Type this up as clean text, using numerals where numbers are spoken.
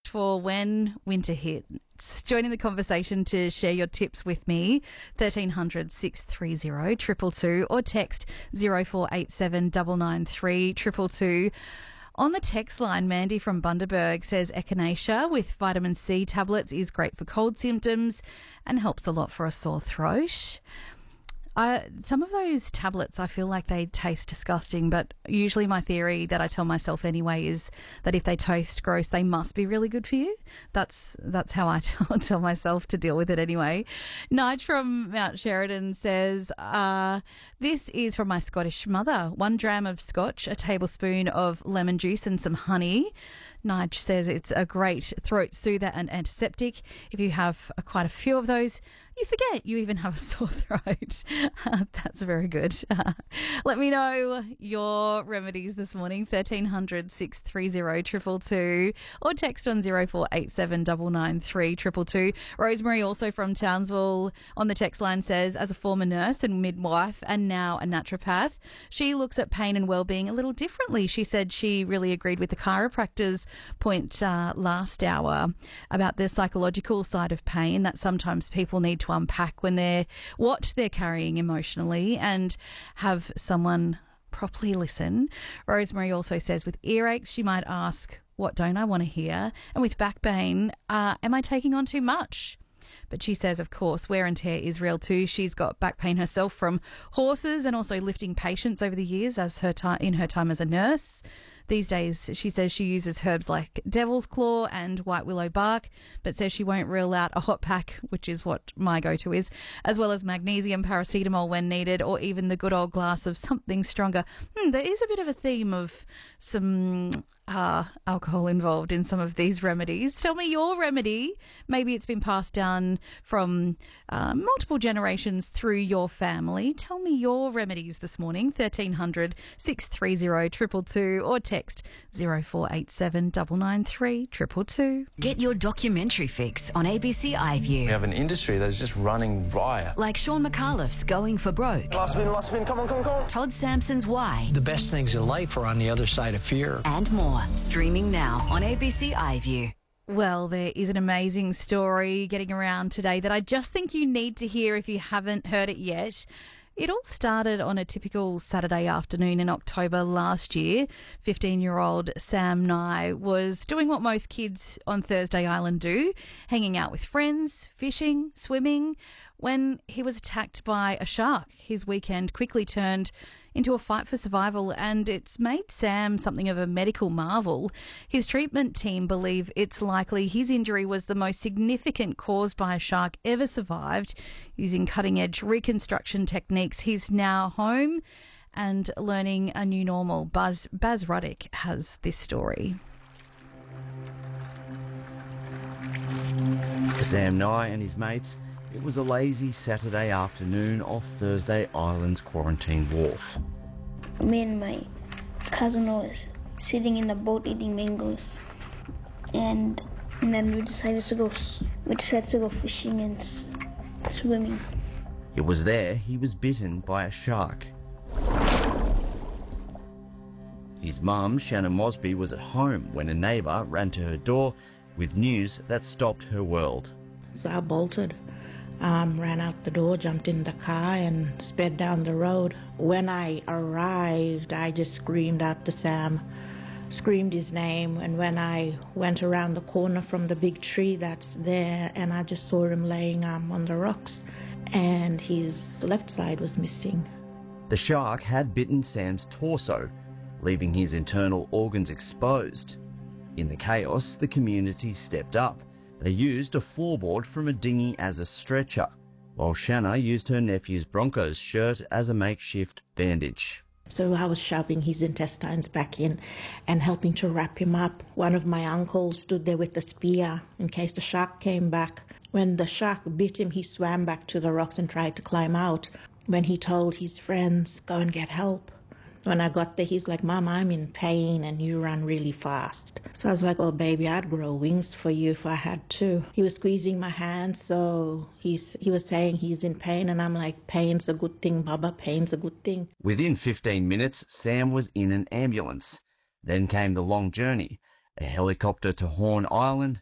for when winter hits. Joining the conversation to share your tips with me, 1300 630 222 or text 0487 993 222. On the text line, Mandy from Bundaberg says echinacea with vitamin C tablets is great for cold symptoms and helps a lot for a sore throat. Some of those tablets, I feel like they taste disgusting, but usually my theory that I tell myself anyway is that if they taste gross, they must be really good for you. That's how I tell myself to deal with it anyway. Nige from Mount Sheridan says, this is from my Scottish mother. 1 dram of scotch, a tablespoon of lemon juice and some honey. Nige says it's a great throat soother and antiseptic. If you have quite a few of those, you forget you even have a sore throat. That's very good. Let me know your remedies this morning, 1300 630 222 or text on 0487 993 222. Rosemary, also from Townsville, on the text line says, as a former nurse and midwife and now a naturopath, she looks at pain and well-being a little differently. She said she really agreed with the chiropractor's point last hour about the psychological side of pain, that sometimes people need to unpack what they're carrying emotionally and have someone properly listen. Rosemary also says with earaches, she might ask, what don't I want to hear? And with back pain, am I taking on too much? But she says, of course, wear and tear is real too. She's got back pain herself from horses and also lifting patients over the years in her time as a nurse. These days, she says she uses herbs like devil's claw and white willow bark, but says she won't rule out a hot pack, which is what my go-to is, as well as magnesium, paracetamol when needed, or even the good old glass of something stronger. There is a bit of a theme of some alcohol involved in some of these remedies. Tell me your remedy. Maybe it's been passed down from multiple generations through your family. Tell me your remedies this morning, 1300 630 222 or text 0487 993 222. Get your documentary fix on ABC iView. We have an industry that is just running riot. Like Sean McAuliffe's Going for Broke. Last spin, come on. Todd Sampson's Why. The best things in life are on the other side of fear. And more. Streaming now on ABC iView. Well, there is an amazing story getting around today that I just think you need to hear if you haven't heard it yet. It all started on a typical Saturday afternoon in October last year. 15-year-old Sam Nye was doing what most kids on Thursday Island do, hanging out with friends, fishing, swimming, when he was attacked by a shark. His weekend quickly turned into a fight for survival, and it's made Sam something of a medical marvel. His treatment team believe it's likely his injury was the most significant caused by a shark ever survived. Using cutting-edge reconstruction techniques, he's now home and learning a new normal. Baz Ruddick has this story. For Sam Nye and his mates, it was a lazy Saturday afternoon off Thursday Island's Quarantine Wharf. Me and my cousin was sitting in the boat eating mangoes, and then we decided to go fishing and swimming. It was there he was bitten by a shark. His mum, Shannon Mosby, was at home when a neighbour ran to her door with news that stopped her world. So I bolted. Ran out the door, jumped in the car and sped down the road. When I arrived, I just screamed out to Sam, screamed his name, and when I went around the corner from the big tree that's there, and I just saw him laying on the rocks, and his left side was missing. The shark had bitten Sam's torso, leaving his internal organs exposed. In the chaos, the community stepped up. They used a floorboard from a dinghy as a stretcher, while Shanna used her nephew's Broncos shirt as a makeshift bandage. So I was shoving his intestines back in and helping to wrap him up. One of my uncles stood there with a spear in case the shark came back. When the shark bit him, he swam back to the rocks and tried to climb out. When he told his friends, go and get help. When I got there, he's like, Mom, I'm in pain and you run really fast. So I was like, oh, baby, I'd grow wings for you if I had to. He was squeezing my hand, so he was saying he's in pain, and I'm like, pain's a good thing, Baba, pain's a good thing. Within 15 minutes, Sam was in an ambulance. Then came the long journey, a helicopter to Horn Island,